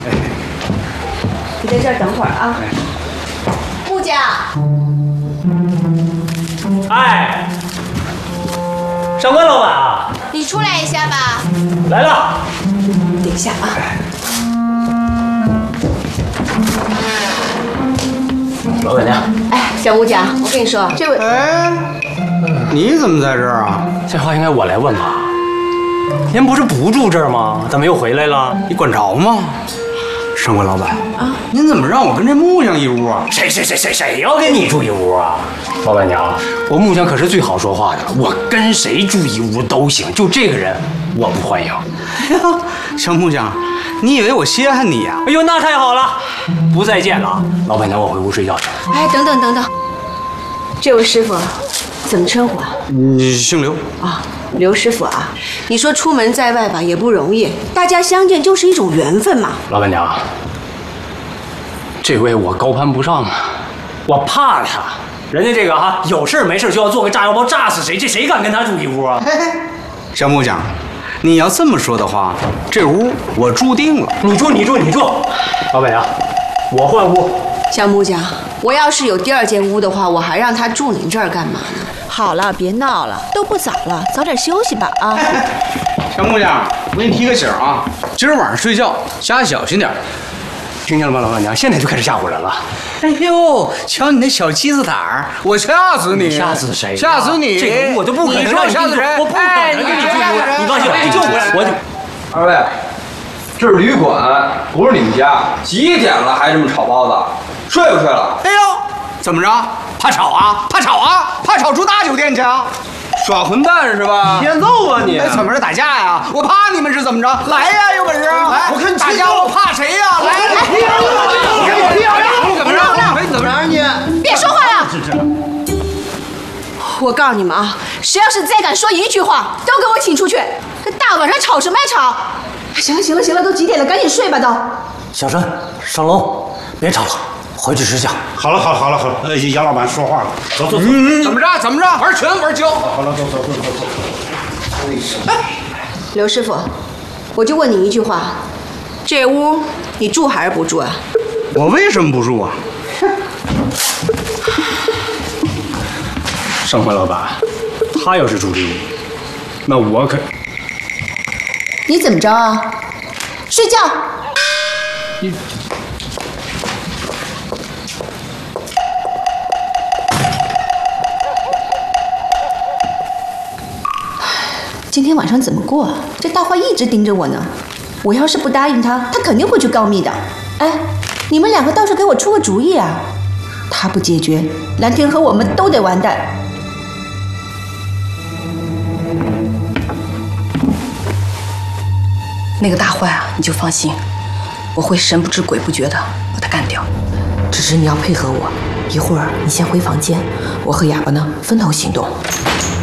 你在这儿等会儿啊。木匠。 哎，上官老板啊， 你出来一下吧。 来了。 等一下啊。 老板娘。 哎，小木匠，我跟你说，这位。 哎，你怎么在这儿啊？ 这话应该我来问吧？您不是不住这儿吗？怎么又回来了？ 你管着吗？上官老板啊，您怎么让我跟这木匠一屋啊？ 谁要跟你住一屋啊？老板娘，我木匠可是最好说话的了，我跟谁住一屋都行，就这个人我不欢迎。 哎呀，小木匠，你以为我稀罕你呀？ 哎呦，那太好了，不再见了，老板娘，我回屋睡觉去。 哎，等等，这位师傅怎么称呼啊？ 姓刘啊。刘师傅啊，你说出门在外吧也不容易，大家相见就是一种缘分嘛。 老板娘，这位我高攀不上啊，我怕他。人家这个有事没事就要做个炸药包炸死谁，这谁敢跟他住一屋啊？ 小木匠，你要这么说的话，这屋我住定了。 你住。老板娘，我换屋。 小木匠，我要是有第二间屋的话，我还让他住你这儿干嘛呢？ 好了，别闹了，都不早了，早点休息吧啊！ 小木匠，我给你提个醒啊，今儿晚上睡觉瞎小心点。 听见了吗，老板娘？现在就开始吓唬人了。 哎呦，瞧你那小鸡子胆儿，我吓死你！ 吓死谁？ 吓死你！ 这个我就不可能让你吓死人，我不可能跟你住屋。你放心，我就。 二位，这是旅馆，不是你们家。几点了还这么炒包子？睡不睡了？ 哎呦，怎么着？怕吵啊？怕吵住大酒店去啊？ 耍混蛋是吧？ 欠揍啊你！哎，怎么着打架呀？我怕你们是怎么着？来呀，有本事！来，我看你打架，我怕谁呀？来， 怎么着你？ 别说话了！我告诉你们啊，谁要是再敢说一句话，都给我请出去！这大晚上吵什么呀吵？行了，都几点了，赶紧睡吧都。 小申，上楼，别吵了，回去睡觉。 好了，杨老板说话了，走。 怎么着？玩拳玩跤。 好了，走。 刘师傅，我就问你一句话，这屋你住还是不住啊？ 我为什么不住啊？ 上官老板，他要是住这屋，那我可…… 你怎么着啊？睡觉。今天晚上怎么过啊？这大花一直盯着我呢。我要是不答应他，他肯定会去告密的。哎，你们两个倒是给我出个主意啊！他不解决，蓝天和我们都得完蛋。 那个大坏啊，你就放心，我会神不知鬼不觉的把他干掉。只是你要配合我，一会儿你先回房间，我和哑巴呢分头行动。